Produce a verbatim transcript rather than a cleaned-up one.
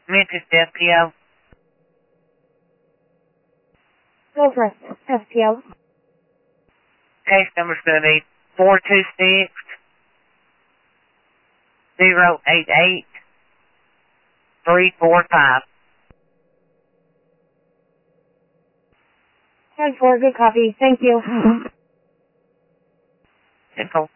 Memphis F P O. Go for it. F P O. Case number's going to be four two six, zero eight eight, three four five. ten four, good copy. Thank you. Simple.